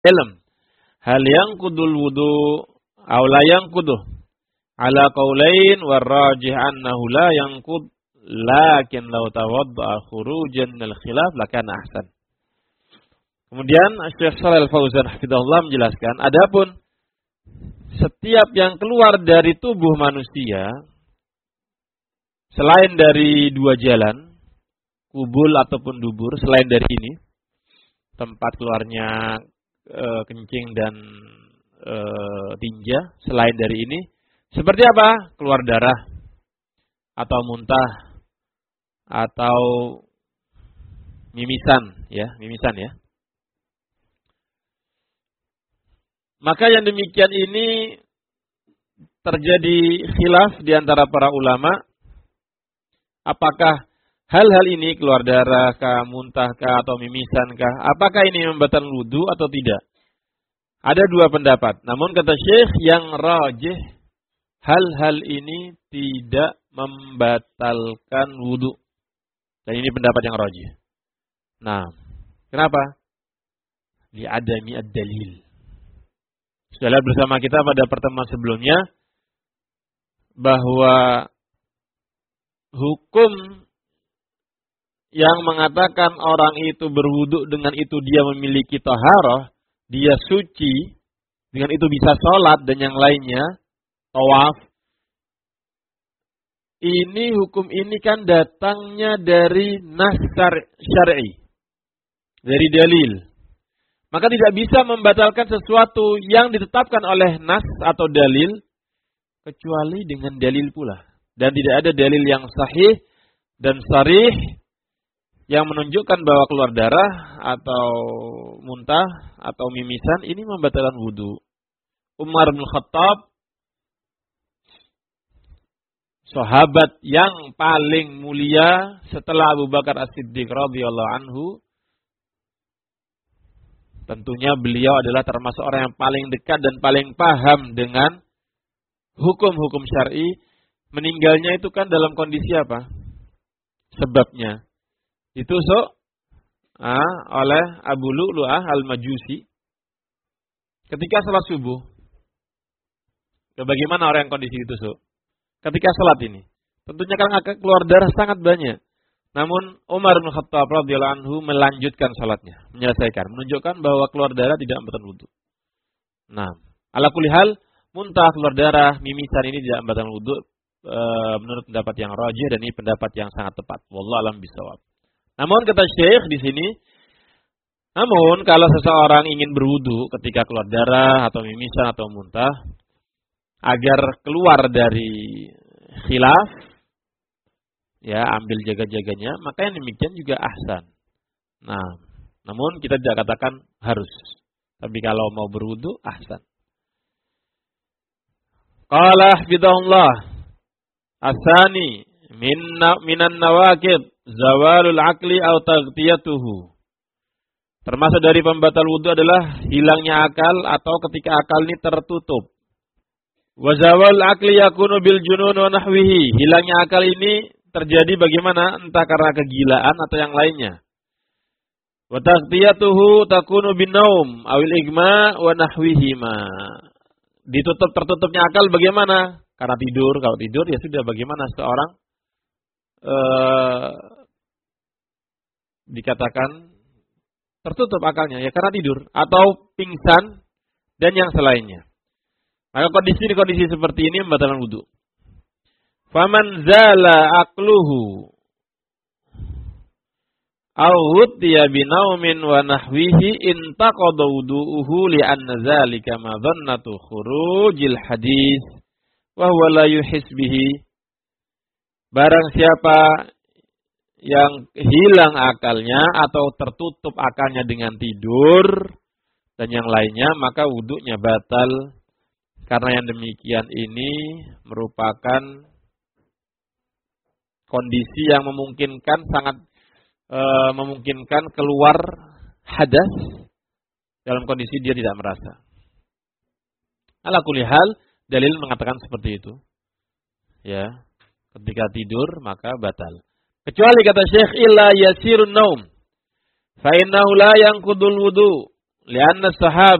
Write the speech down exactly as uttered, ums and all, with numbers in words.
ilm. Hal yanqudul wudu aw la yanquduh ala qaulain warrajih annahu la yanqud lakin law tawadda'a khurujan minal khilaf lakana ahsan. Kemudian Syekh Shalal Fauzan hafizahullah menjelaskan, adapun setiap yang keluar dari tubuh manusia selain dari dua jalan, kubul ataupun dubur, selain dari ini, tempat keluarnya e, kencing dan e, tinja, selain dari ini, seperti apa? Keluar darah, atau muntah, atau mimisan, ya, mimisan ya. Maka yang demikian ini terjadi khilaf di antara para ulama, apakah hal-hal ini keluar darah kah, muntah kah, atau mimisan kah, apakah ini membatalkan wudu atau tidak? Ada dua pendapat. Namun kata Syekh yang rajih, hal-hal ini tidak membatalkan wudu. Dan ini pendapat yang rajih. Nah, kenapa? Li'adami ad-dalil. Sudah lihat bersama kita pada pertemuan sebelumnya bahwa hukum yang mengatakan orang itu berwudu dengan itu dia memiliki taharah, dia suci, dengan itu bisa sholat dan yang lainnya, tawaf. Ini hukum ini kan datangnya dari nas syar'i, dari dalil. Maka tidak bisa membatalkan sesuatu yang ditetapkan oleh nas atau dalil kecuali dengan dalil pula. Dan tidak ada dalil yang sahih dan sharih yang menunjukkan bahwa keluar darah atau muntah atau mimisan ini membatalkan wudu. Umar bin Khattab, sahabat yang paling mulia setelah Abu Bakar As-Siddiq radhiyallahu anhu, tentunya beliau adalah termasuk orang yang paling dekat dan paling paham dengan hukum-hukum syar'i. Meninggalnya itu kan dalam kondisi apa? Sebabnya ditusuk ah, oleh Abu Lu'lu'ah al-Majusi ketika salat subuh. Bagaimana orang yang kondisi ditusuk? Ketika salat ini, tentunya kan akan keluar darah sangat banyak. Namun Umar bin Khattab radhiyallahu anhu melanjutkan salatnya, menyelesaikan, menunjukkan bahwa keluar darah tidak membatalkan wudu. Nah, ala kulli hal, muntah, keluar darah, mimisan ini tidak membatalkan wudu e, menurut pendapat yang rajih dan ini pendapat yang sangat tepat. Wallahu a'lam bishawab. Namun kata Syekh di sini, namun kalau seseorang ingin berwudu ketika keluar darah atau mimisan atau muntah agar keluar dari khilaf, ya, ambil jaga-jaganya, maka yang demikian juga ahsan. Nah, namun kita tidak katakan harus. Tapi kalau mau berwudu, ahsan. Qala hafidhahullah, asani minna minan nawaqid zawalul aqli aw taghtiyatuhu. Termasuk dari pembatal wudu adalah hilangnya akal atau ketika akal ini tertutup. Wa zawal aqli yakunu bil junun wa nahwihi. Hilangnya akal ini terjadi bagaimana? Entah karena kegilaan atau yang lainnya. Wa taghtiyatuhu takunu bin naum awil igma wa nahwihima. Ditutup tertutupnya akal bagaimana? Karena tidur. Kalau tidur ya sudah, bagaimana seorang ee, dikatakan tertutup akalnya ya karena tidur atau pingsan dan yang selainnya. Maka kondisi-kondisi seperti ini membatalkan wudu. Faman zala aqluhu aw hutiya binaumin wa nahwihi intaqada wudu'uhu li'anna zalika madhannatu khurujil hadis wa huwa la yuhis bihi. Barang siapa yang hilang akalnya atau tertutup akalnya dengan tidur dan yang lainnya, maka wudunya batal. Karena yang demikian ini merupakan kondisi yang memungkinkan sangat e, memungkinkan keluar hadas dalam kondisi dia tidak merasa. Ala kulli hal, dalil mengatakan seperti itu. Ya, ketika tidur maka batal. Kecuali kata Syekh illa yasirun naum fa innahu la yanqudul wudu Lianna sahab